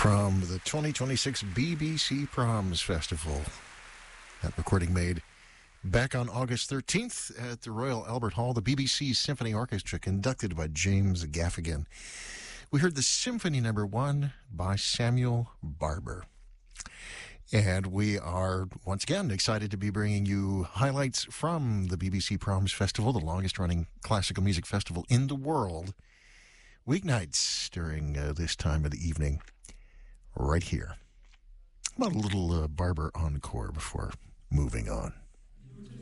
from the 2026 BBC Proms Festival. That recording made back on August 13th at the Royal Albert Hall, the BBC Symphony Orchestra, conducted by James Gaffigan. We heard the Symphony No. 1 by Samuel Barber. And we are, once again, excited to be bringing you highlights from the BBC Proms Festival, the longest-running classical music festival in the world, weeknights during this time of the evening, right here. About a little Barber encore before moving on.